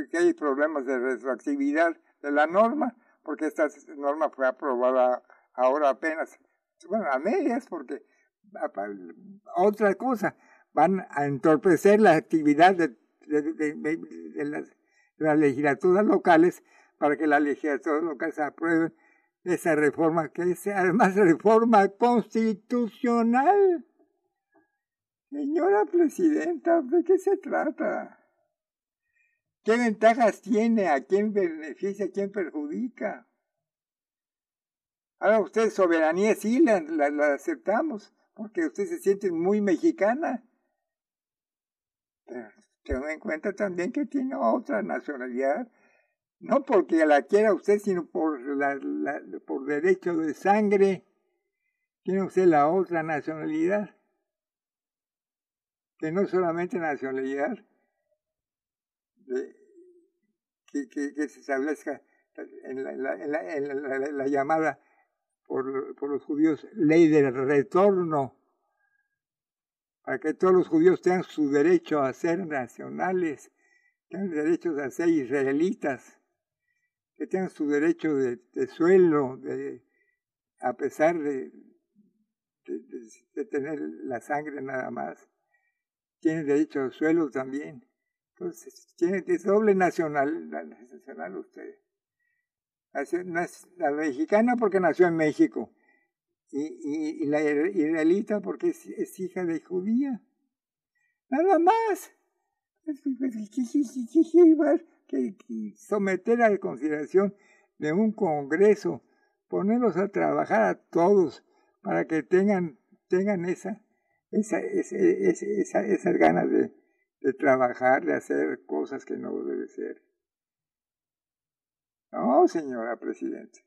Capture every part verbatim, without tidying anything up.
que hay problemas de retroactividad de la norma, porque esta norma fue aprobada ahora apenas, bueno, a medias, porque otra cosa, van a entorpecer la actividad de, de, de, de, de, las, de las legislaturas locales para que las legislaturas locales aprueben esa reforma, que es además reforma constitucional. Señora Presidenta, ¿de qué se trata? ¿Qué ventajas tiene? ¿A quién beneficia? ¿A quién perjudica? Ahora usted, soberanía sí la, la, la aceptamos, porque usted se siente muy mexicana. Pero tenga en cuenta también que tiene otra nacionalidad, no porque la quiera usted, sino por, la, la, por derecho de sangre. Tiene usted la otra nacionalidad, que no solamente nacionalidad, de, que, que, que se establezca en la, en la, en la, en la, la, la llamada por, por los judíos ley del retorno, para que todos los judíos tengan su derecho a ser nacionales, tengan derecho a ser israelitas, que tengan su derecho de, de suelo, de, a pesar de, de, de, de tener la sangre nada más, tienen derecho al suelo también. Entonces, tiene es doble nacional, la nacional usted. La mexicana porque nació en México, y, y, y la israelita porque es, es hija de judía. Nada más. Que, que someter a la consideración de un congreso, ponerlos a trabajar a todos para que tengan, tengan esa, esa, esa, esa, esa, esas ganas de, de trabajar, de hacer cosas que no debe ser. No, señora Presidenta.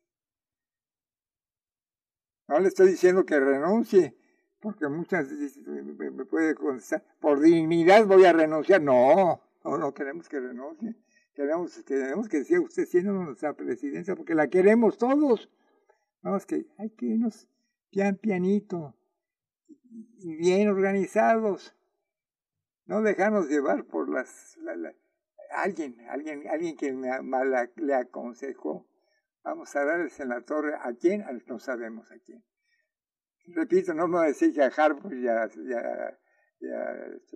No le estoy diciendo que renuncie, porque muchas veces me puede contestar, por dignidad voy a renunciar. No, no, no queremos que renuncie. Queremos, queremos que sea usted siendo nuestra presidencia, porque la queremos todos. Vamos, que hay que irnos pian pianito y bien organizados. No dejarnos llevar por las... La, la, alguien, alguien, alguien que me, mal, le aconsejó. Vamos a darles en la torre. ¿A quién? No sabemos a quién. Repito, no me voy a decir que a Harvard ya, ya, ya, este,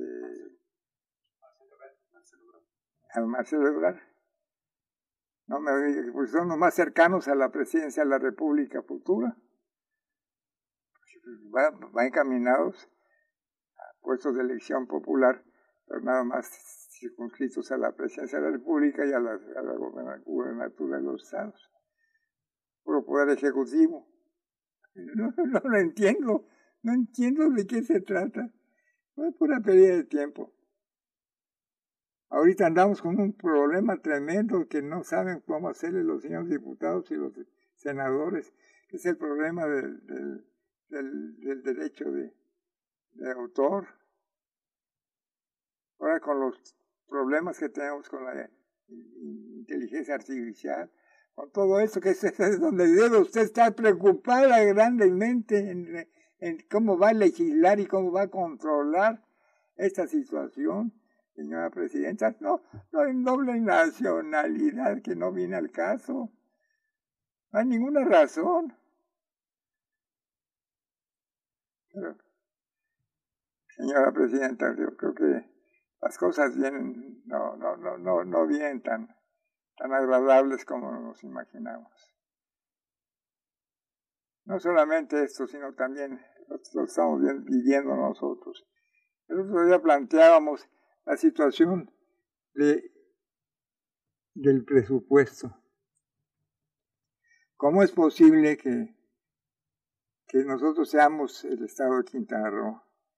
a Marcelo Ebrard. No me, pues son los más cercanos a la presidencia de la República futura. Va, va encaminados a puestos de elección popular, pero nada más circunscritos a la presidencia de la República y a la, a la gobernatura de los estados. Puro poder ejecutivo. No, no lo entiendo, no entiendo de qué se trata. Es pura pérdida de tiempo. Ahorita andamos con un problema tremendo que no saben cómo hacerle los señores diputados y los senadores, que es el problema del, del, del, del derecho de, de autor. Ahora con los problemas que tenemos con la inteligencia artificial, con todo eso, que es donde debe usted estar preocupada grandemente en, en cómo va a legislar y cómo va a controlar esta situación, señora Presidenta. No, no hay doble nacionalidad, que no viene al caso. No hay ninguna razón. Pero, señora Presidenta, yo creo que las cosas vienen, no, no, no, no, no vienen tan, tan agradables como nos imaginamos. No solamente esto, sino también lo, lo estamos viviendo nosotros. El otro día planteábamos la situación de, del presupuesto. ¿Cómo es posible que, que nosotros seamos el estado de Quintana Roo,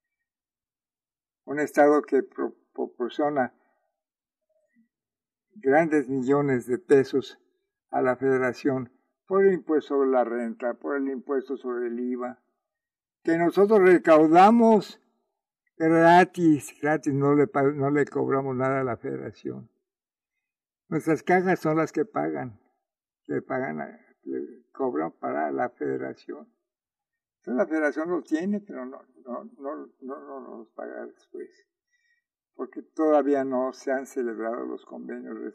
un estado que pro, proporciona grandes millones de pesos a la federación por el impuesto sobre la renta, por el impuesto sobre el I V A, que nosotros recaudamos gratis, gratis, no le, no le cobramos nada a la federación? Nuestras cajas son las que pagan, le pagan, a, le cobran para la federación. Entonces la federación los tiene, pero no, no, no, no, no los paga después, porque todavía no se han celebrado los convenios